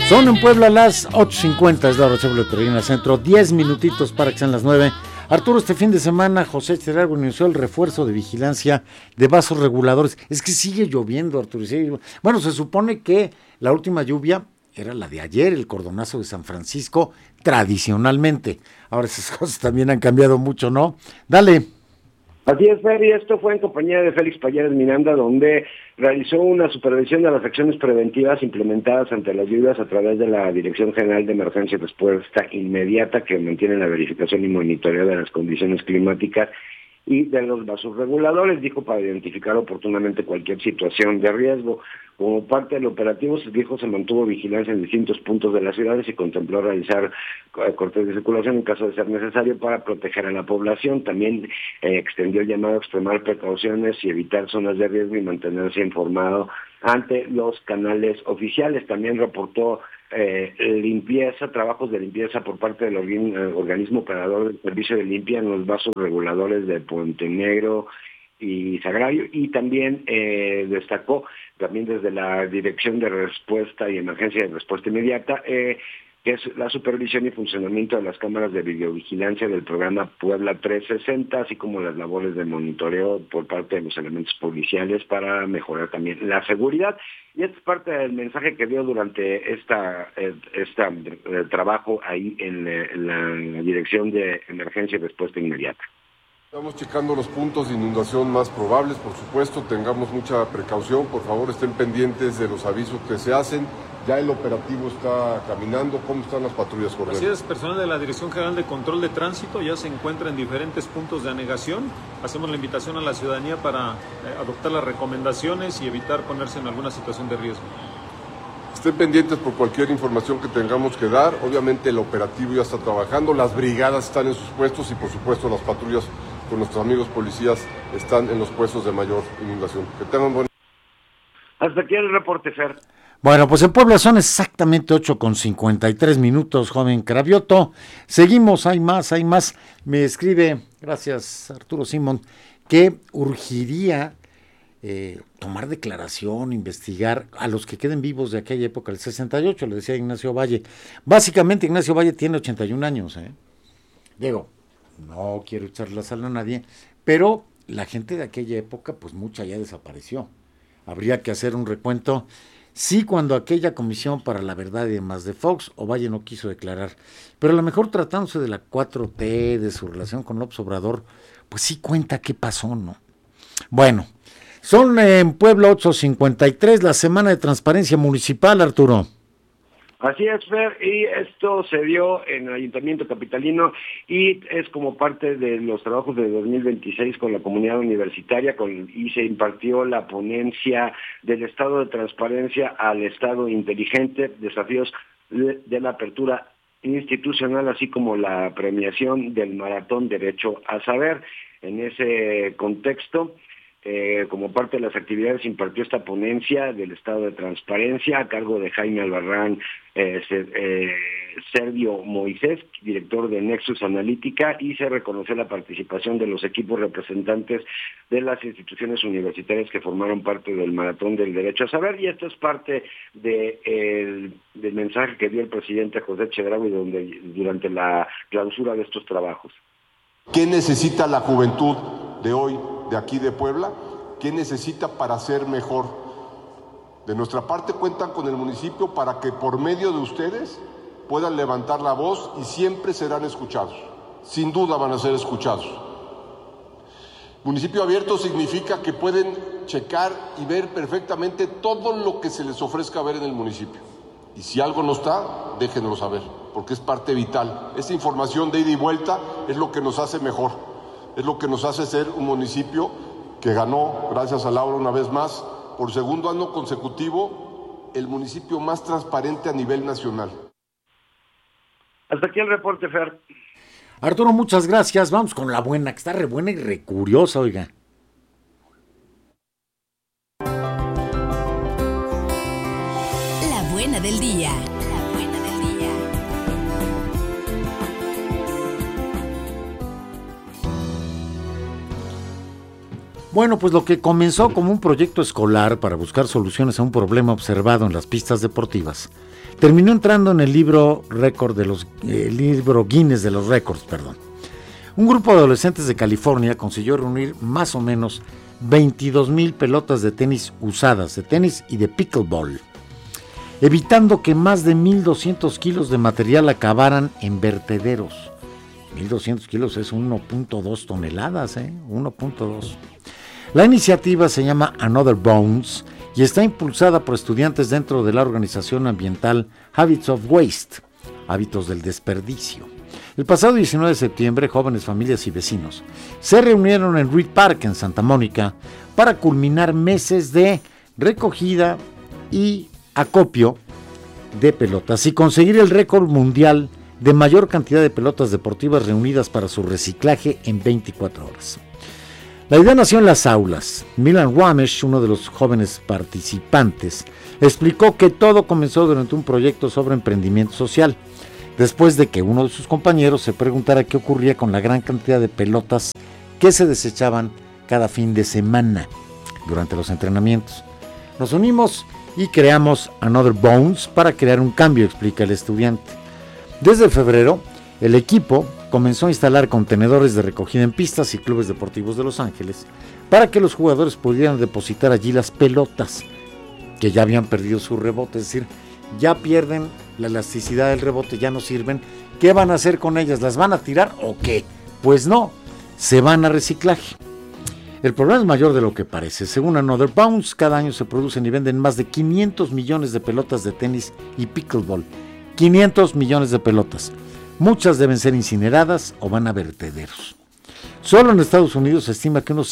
Son en Puebla las 8:50, es la hora de Peregrina Centro, 10 minutitos para que sean las 9. Arturo, este fin de semana José Cherargo anunció el refuerzo de vigilancia de vasos reguladores. Es que sigue lloviendo, Arturo. Bueno, se supone que la última lluvia era la de ayer, el cordonazo de San Francisco, tradicionalmente. Ahora esas cosas también han cambiado mucho, ¿no? Dale. Así es, Fer, y esto fue en compañía de Félix Pallares Miranda, donde realizó una supervisión de las acciones preventivas implementadas ante las lluvias a través de la Dirección General de Emergencia y Respuesta Inmediata, que mantiene la verificación y monitoreo de las condiciones climáticas y de los vasos reguladores, dijo, para identificar oportunamente cualquier situación de riesgo. Como parte del operativo, dijo, se mantuvo vigilancia en distintos puntos de las ciudades y contempló realizar cortes de circulación en caso de ser necesario para proteger a la población. También extendió el llamado a extremar precauciones y evitar zonas de riesgo y mantenerse informado ante los canales oficiales. También reportó trabajos de limpieza por parte del organismo operador del servicio de limpia en los vasos reguladores de Puente Negro y Sagrario, y también destacó también desde la Dirección de Respuesta y Emergencia de Respuesta Inmediata que es la supervisión y funcionamiento de las cámaras de videovigilancia del programa Puebla 360, así como las labores de monitoreo por parte de los elementos policiales para mejorar también la seguridad. Y esta es parte del mensaje que dio durante este trabajo ahí en la Dirección de Emergencia y Respuesta Inmediata. Estamos checando los puntos de inundación más probables, por supuesto, tengamos mucha precaución, por favor estén pendientes de los avisos que se hacen. Ya el operativo está caminando. ¿Cómo están las patrullas corriendo? Así es, personal de la Dirección General de Control de Tránsito ya se encuentra en diferentes puntos de anegación. Hacemos la invitación a la ciudadanía para adoptar las recomendaciones y evitar ponerse en alguna situación de riesgo. Estén pendientes por cualquier información que tengamos que dar. Obviamente el operativo ya está trabajando, las brigadas están en sus puestos y por supuesto las patrullas con nuestros amigos policías están en los puestos de mayor inundación. Que tengan buen... Hasta aquí el reporte, Fer. Bueno, pues en Puebla son exactamente 8:53, joven Cravioto. Seguimos, hay más. Me escribe, gracias Arturo Simón, que urgiría tomar declaración, investigar a los que queden vivos de aquella época, el 68, le decía Ignacio Valle. Básicamente Ignacio Valle tiene 81 años, Digo, no quiero echarle la sal a nadie, pero la gente de aquella época, pues mucha ya desapareció. Habría que hacer un recuento. Sí, cuando aquella Comisión para la Verdad y demás de Fox, Ovalle no quiso declarar, pero a lo mejor tratándose de la 4T, de su relación con López Obrador, pues sí cuenta qué pasó, ¿no? Bueno, son en Puebla 8:53, la Semana de Transparencia Municipal, Arturo. Así es, Fer, y esto se dio en el Ayuntamiento Capitalino y es como parte de los trabajos de 2026 con la comunidad universitaria y se impartió la ponencia del Estado de Transparencia al Estado Inteligente, desafíos de la apertura institucional, así como la premiación del Maratón Derecho a Saber. En ese contexto, como parte de las actividades, impartió esta ponencia del Estado de Transparencia a cargo de Jaime Albarrán Sergio Moisés, director de Nexus Analítica, y se reconoció la participación de los equipos representantes de las instituciones universitarias que formaron parte del Maratón del Derecho a Saber, y esto es parte del mensaje que dio el presidente José Chedraui durante la clausura de estos trabajos. ¿Qué necesita la juventud de hoy, de aquí de Puebla? ¿Qué necesita para ser mejor? De nuestra parte cuentan con el municipio para que por medio de ustedes puedan levantar la voz y siempre serán escuchados. Sin duda van a ser escuchados. Municipio abierto significa que pueden checar y ver perfectamente todo lo que se les ofrezca ver en el municipio. Y si algo no está, déjenoslo saber, porque es parte vital. Esta información de ida y vuelta es lo que nos hace mejor, es lo que nos hace ser un municipio que ganó, gracias a Laura una vez más, por segundo año consecutivo, el municipio más transparente a nivel nacional. Hasta aquí el reporte, Fer. Arturo, muchas gracias. Vamos con la buena, que está re buena y re curiosa, oiga. La buena del día. La buena del día. Bueno, pues lo que comenzó como un proyecto escolar para buscar soluciones a un problema observado en las pistas deportivas, terminó entrando en el libro Guinness de los récords, perdón. Un grupo de adolescentes de California consiguió reunir más o menos 22,000 pelotas de tenis usadas, de tenis y de pickleball, evitando que más de 1,200 kilos de material acabaran en vertederos. 1,200 kilos es 1.2 toneladas, 1.2. La iniciativa se llama Another Bones y está impulsada por estudiantes dentro de la organización ambiental Habits of Waste, Hábitos del Desperdicio. El pasado 19 de septiembre, jóvenes, familias y vecinos se reunieron en Reed Park, en Santa Mónica, para culminar meses de recogida y acopio de pelotas y conseguir el récord mundial de mayor cantidad de pelotas deportivas reunidas para su reciclaje en 24 horas. La idea nació en las aulas. Milan Wamesh, uno de los jóvenes participantes, explicó que todo comenzó durante un proyecto sobre emprendimiento social, después de que uno de sus compañeros se preguntara qué ocurría con la gran cantidad de pelotas que se desechaban cada fin de semana durante los entrenamientos. Nos unimos y creamos Another Bones para crear un cambio, explica el estudiante. Desde febrero, el equipo comenzó a instalar contenedores de recogida en pistas y clubes deportivos de Los Ángeles para que los jugadores pudieran depositar allí las pelotas que ya habían perdido su rebote, es decir, ya pierden la elasticidad del rebote, ya no sirven. ¿Qué van a hacer con ellas? ¿Las van a tirar o qué? Pues no, se van a reciclaje. El problema es mayor de lo que parece. Según Another Bounce, cada año se producen y venden más de 500 millones de pelotas de tenis y pickleball. 500 millones de pelotas. Muchas deben ser incineradas o van a vertederos. Solo en Estados Unidos se estima que unos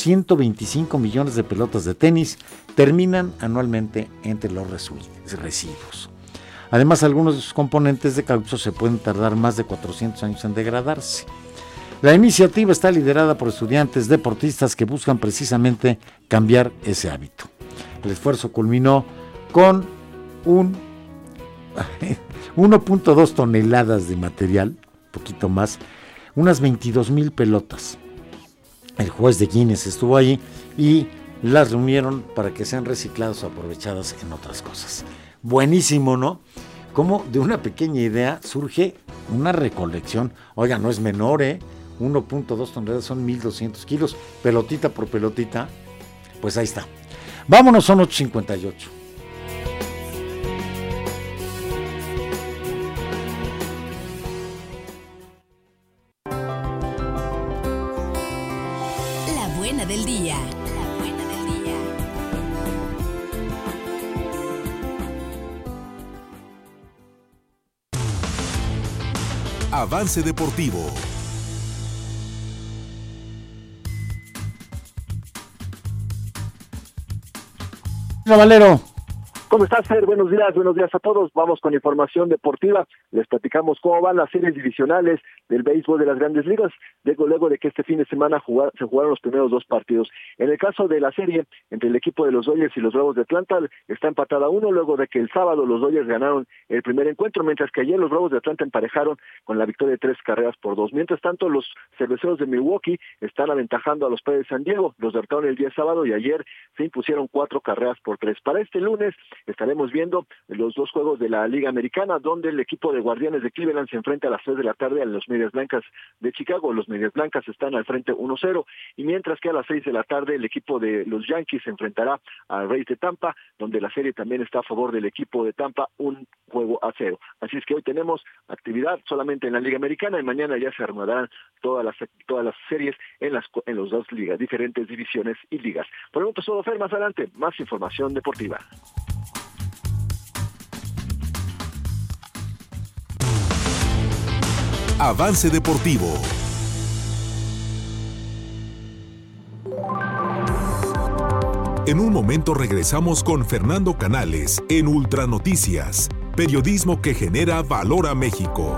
125 millones de pelotas de tenis terminan anualmente entre los residuos. Además, algunos de sus componentes de caucho se pueden tardar más de 400 años en degradarse. La iniciativa está liderada por estudiantes deportistas que buscan precisamente cambiar ese hábito. El esfuerzo culminó con 1.2 toneladas de material, poquito más, unas 22,000 pelotas. El juez de Guinness estuvo ahí y las reunieron para que sean recicladas o aprovechadas en otras cosas. Buenísimo, ¿no? Como de una pequeña idea surge una recolección. Oiga, no es menor, 1.2 toneladas son 1,200 kilos, pelotita por pelotita. Pues ahí está. Vámonos, son 8:58. La buena del día. La buena del día. Avance deportivo. Valero. ¿Cómo estás, Fer? Buenos días a todos. Vamos con información deportiva. Les platicamos cómo van las series divisionales del béisbol de las Grandes Ligas, luego de que este fin de semana se jugaron los primeros 2 partidos. En el caso de la serie entre el equipo de los Dodgers y los Bravos de Atlanta, está empatada 1, luego de que el sábado los Dodgers ganaron el primer encuentro, mientras que ayer los Bravos de Atlanta emparejaron con la victoria de 3-2. Mientras tanto, los Cerveceros de Milwaukee están aventajando a los Padres de San Diego. Los derrotaron el día sábado y ayer se impusieron 4-3. Para este lunes estaremos viendo los 2 juegos de la Liga Americana, donde el equipo de Guardianes de Cleveland se enfrenta a las 3 de la tarde a los Medias Blancas de Chicago. Los Medias Blancas están al frente 1-0, y mientras que a las 6 de la tarde el equipo de los Yankees se enfrentará a Rays de Tampa, donde la serie también está a favor del equipo de Tampa, 1-0. Así es que hoy tenemos actividad solamente en la Liga Americana y mañana ya se armarán todas las series en las 2 ligas, diferentes divisiones y ligas. Por el momento solo, Fer, más adelante, más información deportiva. Avance deportivo. En un momento regresamos con Fernando Canales en Ultranoticias, periodismo que genera valor a México.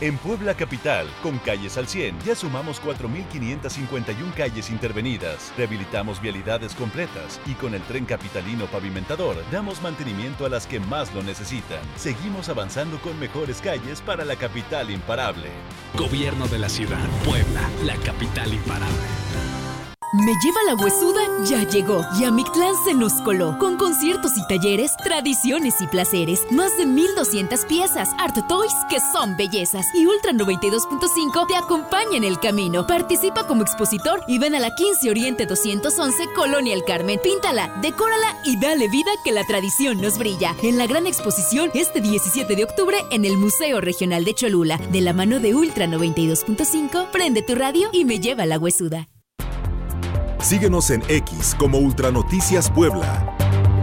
En Puebla Capital, con calles al 100, ya sumamos 4.551 calles intervenidas, rehabilitamos vialidades completas y con el tren capitalino pavimentador damos mantenimiento a las que más lo necesitan. Seguimos avanzando con mejores calles para la capital imparable. Gobierno de la Ciudad, Puebla, la capital imparable. Me Lleva la Huesuda ya llegó y a Mictlán se nos coló. Con conciertos y talleres, tradiciones y placeres. Más de 1,200 piezas, Art Toys que son bellezas. Y Ultra 92.5 te acompaña en el camino. Participa como expositor y ven a la 15 Oriente 211 Colonia El Carmen. Píntala, decórala y dale vida que la tradición nos brilla. En la gran exposición este 17 de octubre en el Museo Regional de Cholula. De la mano de Ultra 92.5, prende tu radio y Me Lleva la Huesuda. Síguenos en X como Ultranoticias Puebla.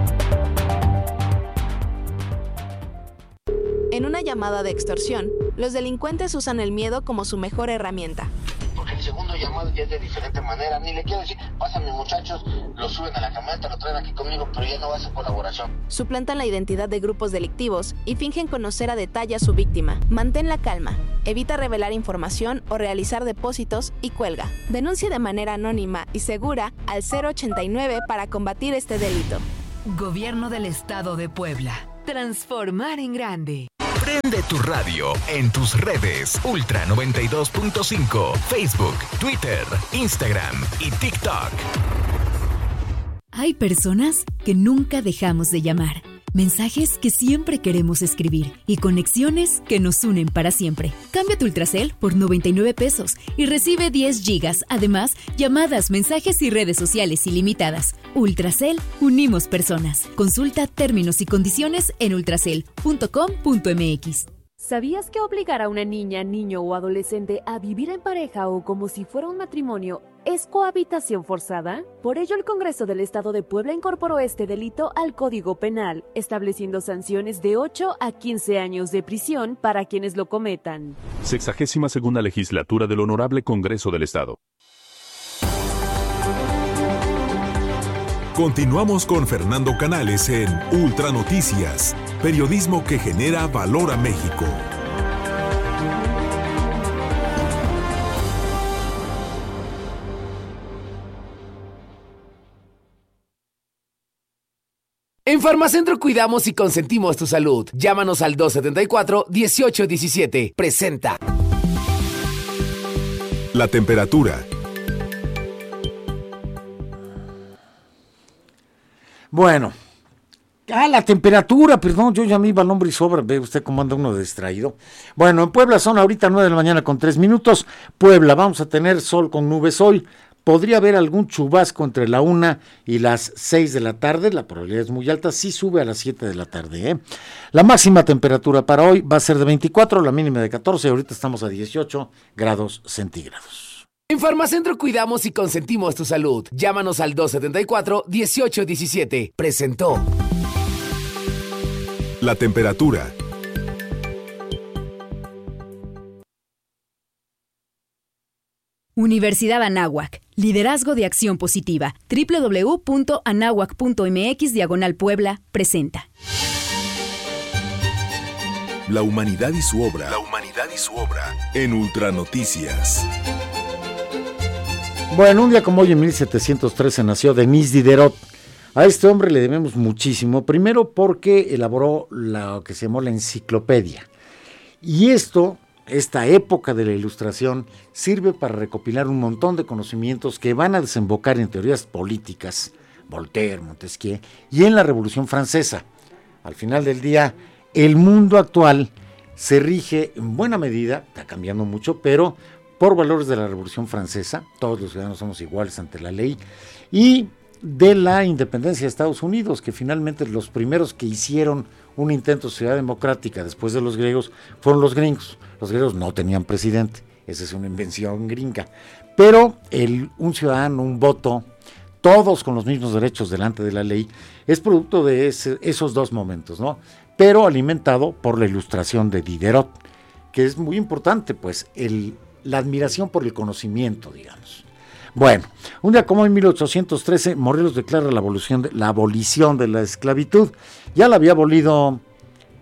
En una llamada de extorsión, los delincuentes usan el miedo como su mejor herramienta. Porque el segundo llamado ya es de diferente manera. Ni le quiero decir, pásame muchachos, lo suben a la camioneta, lo traen aquí conmigo, pero ya no va a ser colaboración. Suplantan la identidad de grupos delictivos y fingen conocer a detalle a su víctima. Mantén la calma, evita revelar información o realizar depósitos y cuelga. Denuncia de manera anónima y segura al 089 para combatir este delito. Gobierno del Estado de Puebla. Transformar en grande. Prende tu radio en tus redes Ultra 92.5, Facebook, Twitter, Instagram y TikTok. Hay personas que nunca dejamos de llamar. Mensajes que siempre queremos escribir y conexiones que nos unen para siempre. Cambia tu Ultracel por 99 pesos y recibe 10 gigas. Además, llamadas, mensajes y redes sociales ilimitadas. Ultracel, unimos personas. Consulta términos y condiciones en ultracel.com.mx. ¿Sabías que obligar a una niña, niño o adolescente a vivir en pareja o como si fuera un matrimonio es cohabitación forzada? Por ello, el Congreso del Estado de Puebla incorporó este delito al Código Penal, estableciendo sanciones de 8 a 15 años de prisión para quienes lo cometan. 62ª Legislatura del Honorable Congreso del Estado. Continuamos con Fernando Canales en Ultranoticias, periodismo que genera valor a México. En Farmacentro cuidamos y consentimos tu salud. Llámanos al 274-1817. Presenta. La temperatura. Bueno, la temperatura, perdón, yo ya me iba al hombre y sobra, ve usted cómo anda uno distraído. Bueno, en Puebla son ahorita 9 de la mañana con 3 minutos. Puebla, vamos a tener sol con nubes hoy. Podría haber algún chubasco entre la 1 y las 6 de la tarde, la probabilidad es muy alta, sí sube a las 7 de la tarde. La máxima temperatura para hoy va a ser de 24, la mínima de 14, ahorita estamos a 18 grados centígrados. En Farmacentro cuidamos y consentimos tu salud. Llámanos al 274-1817. Presentó. La temperatura. Universidad Anáhuac, liderazgo de acción positiva. www.anáhuac.mx/Puebla presenta. La humanidad y su obra. La humanidad y su obra. En Ultranoticias. Bueno, un día como hoy en 1713 nació Denis Diderot. A este hombre le debemos muchísimo, primero porque elaboró lo que se llamó la enciclopedia. Y esta época de la Ilustración sirve para recopilar un montón de conocimientos que van a desembocar en teorías políticas, Voltaire, Montesquieu, y en la Revolución Francesa. Al final del día, el mundo actual se rige en buena medida, está cambiando mucho, pero por valores de la Revolución Francesa, todos los ciudadanos somos iguales ante la ley, y de la independencia de Estados Unidos, que finalmente los primeros que hicieron un intento de sociedad democrática después de los griegos fueron los gringos. Los griegos no tenían presidente, esa es una invención gringa, pero un ciudadano, un voto, todos con los mismos derechos delante de la ley, es producto de esos dos momentos, ¿no? Pero alimentado por la Ilustración de Diderot, que es muy importante, pues, la admiración por el conocimiento, digamos. Bueno, un día como en 1813, Morelos declara la abolición de la esclavitud. Ya la había abolido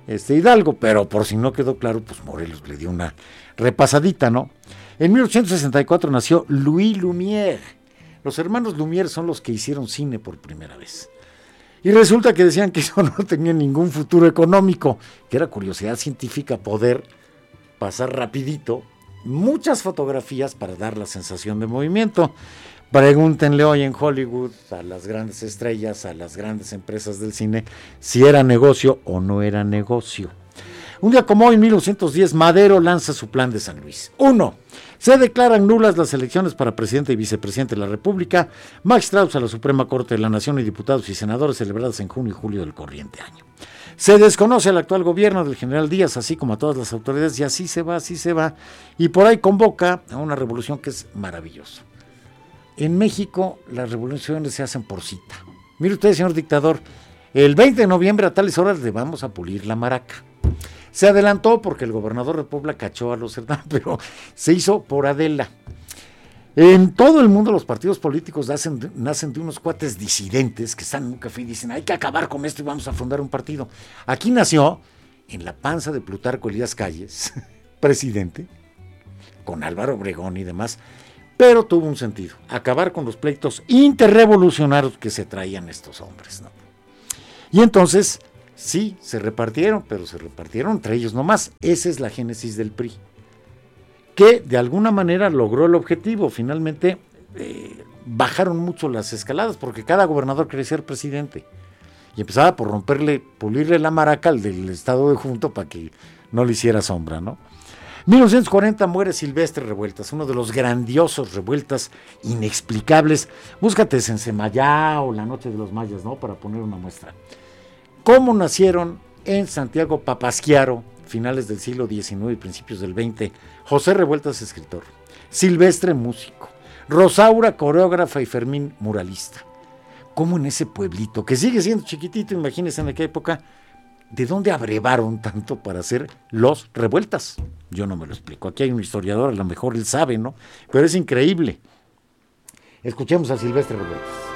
Hidalgo, pero por si no quedó claro, pues Morelos le dio una repasadita, ¿no? En 1864 nació Louis Lumière. Los hermanos Lumière son los que hicieron cine por primera vez. Y resulta que decían que eso no tenía ningún futuro económico, que era curiosidad científica poder pasar rapidito muchas fotografías para dar la sensación de movimiento. Pregúntenle hoy en Hollywood a las grandes estrellas, a las grandes empresas del cine, si era negocio o no era negocio. Un día como hoy, en 1910, Madero lanza su plan de San Luis. 1. Se declaran nulas las elecciones para presidente y vicepresidente de la República, magistrados a la Suprema Corte de la Nación y diputados y senadores celebradas en junio y julio del corriente año. Se desconoce al actual gobierno del general Díaz, así como a todas las autoridades, y así se va, y por ahí convoca a una revolución que es maravillosa. En México las revoluciones se hacen por cita. Mire usted, señor dictador, el 20 de noviembre a tales horas le vamos a pulir la maraca. Se adelantó porque el gobernador de Puebla cachó a los cerdanos, pero se hizo por Adela. En todo el mundo los partidos políticos nacen de unos cuates disidentes que están en un café y dicen, hay que acabar con esto y vamos a fundar un partido. Aquí nació, en la panza de Plutarco Elías Calles, presidente, con Álvaro Obregón y demás, pero tuvo un sentido, acabar con los pleitos interrevolucionarios que se traían estos hombres, ¿no? Y entonces, sí, se repartieron, pero se repartieron entre ellos nomás. Esa es la génesis del PRI, que de alguna manera logró el objetivo. Finalmente bajaron mucho las escaladas, porque cada gobernador quería ser presidente. Y empezaba por pulirle la maraca al del estado de Junto para que no le hiciera sombra, ¿no? 1940 muere Silvestre Revueltas, uno de los grandiosos revueltas inexplicables. Búscate Sensemayá o La Noche de los Mayas, ¿no? Para poner una muestra. ¿Cómo nacieron en Santiago Papasquiaro, finales del siglo XIX y principios del XX? José Revueltas, escritor. Silvestre, músico. Rosaura, coreógrafa, y Fermín, muralista. ¿Cómo en ese pueblito, que sigue siendo chiquitito, imagínense en aquella época, de dónde abrevaron tanto para hacer los Revueltas? Yo no me lo explico. Aquí hay un historiador, a lo mejor él sabe, ¿no? Pero es increíble. Escuchemos a Silvestre Revueltas.